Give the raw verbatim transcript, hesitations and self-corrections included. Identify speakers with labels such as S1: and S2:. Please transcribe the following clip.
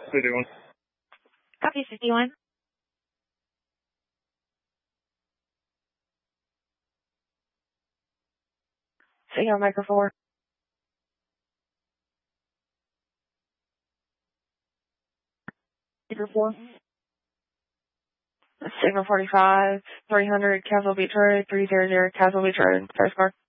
S1: fifty-one.
S2: Copy fifty-one. Signal micro four. Signal four. Signal forty-five, three hundred, Castle Beach Road, three hundred, Castle Beach Road, first car.